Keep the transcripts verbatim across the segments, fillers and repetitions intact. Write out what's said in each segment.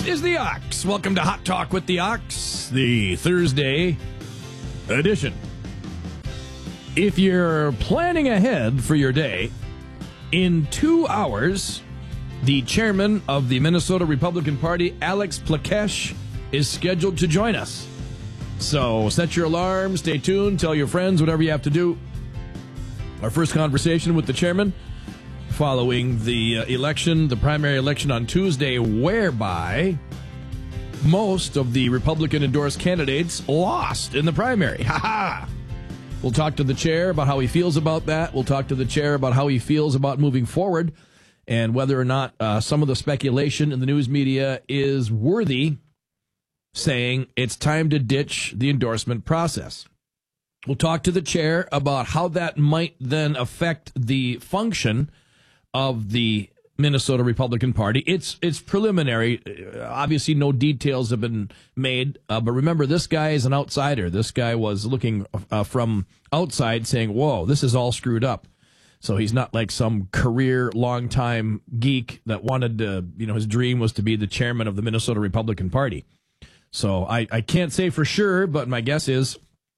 This is the Ox. Welcome to Hot Talk with the Ox, the Thursday edition. If you're planning ahead for your day, in two hours, the chairman of the Minnesota Republican Party, Alex Plakesh, is scheduled to join us. So set your alarm, stay tuned, tell your friends, whatever you have to do. Our first conversation with the chairman following the uh, election, the primary election on Tuesday, whereby most of the Republican-endorsed candidates lost in the primary. Ha ha! We'll talk to the chair about how he feels about that. We'll talk to the chair about how he feels about moving forward and whether or not uh, some of the speculation in the news media is worthy, saying it's time to ditch the endorsement process. We'll talk to the chair about how that might then affect the function of the Minnesota Republican Party. It's it's preliminary. Obviously, no details have been made. Uh, but remember, this guy is an outsider. This guy was looking uh, from outside saying, whoa, this is all screwed up. So he's not like some career, long-time geek that wanted to, you know, his dream was to be the chairman of the Minnesota Republican Party. So I, I can't say for sure, but my guess is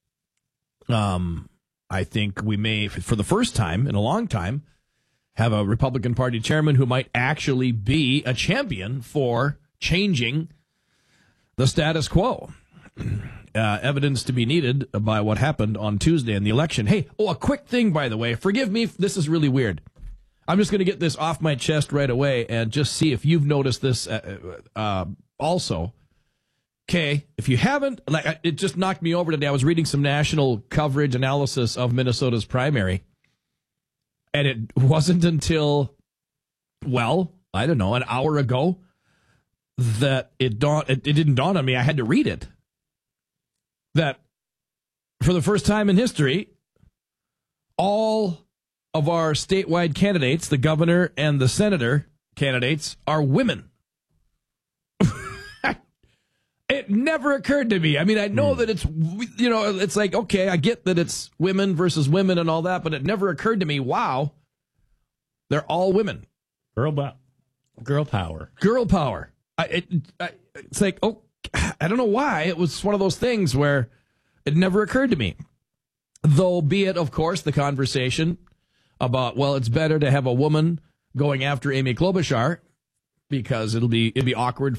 um, I think we may, for the first time in a long time, have a Republican Party chairman who might actually be a champion for changing the status quo. Uh, evidence to be needed by what happened on Tuesday in the election. Hey, oh, a quick thing, by the way. Forgive me if this is really weird. I'm just going to get this off my chest right away and just see if you've noticed this uh, uh, also. Okay, if you haven't, like, it just knocked me over today. I was reading some national coverage analysis of Minnesota's primary. And it wasn't until, well, I don't know, an hour ago that it dawned, it, it didn't dawn on me. I had to read it. That for the first time in history, all of our statewide candidates, the governor and the senator candidates, are women. It never occurred to me. I mean, I know mm. that it's, you know, it's like, okay, I get that it's women versus women and all that, but it never occurred to me, wow, they're all women. Girl, bo- girl power. Girl power. I, it, I, it's like, oh, I don't know why. It was one of those things where it never occurred to me. Though, be it, of course, the conversation about, well, it's better to have a woman going after Amy Klobuchar because it'll be it'll be awkward